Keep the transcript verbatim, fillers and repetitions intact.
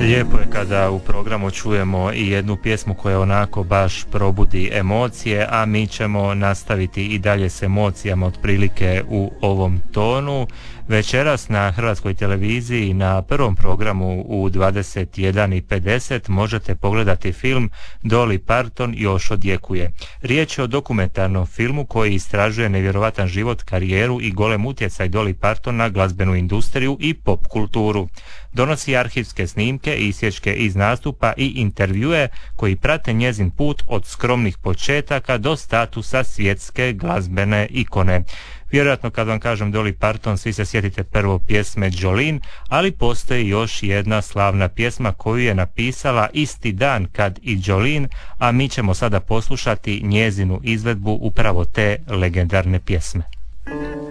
Lijepo je kada u programu čujemo i jednu pjesmu koja onako baš probudi emocije, a mi ćemo nastaviti i dalje s emocijama otprilike u ovom tonu. Večeras na Hrvatskoj televiziji na prvom programu u dvadeset jedan i pedeset možete pogledati film Dolly Parton još odjekuje. Riječ je o dokumentarnom filmu koji istražuje nevjerovatan život, karijeru i golem utjecaj Dolly Parton na glazbenu industriju i pop kulturu. Donosi arhivske snimke, isječke iz nastupa i intervjue koji prate njezin put od skromnih početaka do statusa svjetske glazbene ikone. Vjerojatno kad vam kažem Dolly Parton svi se sjetite prvo pjesme Jolene, ali postoji još jedna slavna pjesma koju je napisala isti dan kad i Jolene, a mi ćemo sada poslušati njezinu izvedbu upravo te legendarne pjesme.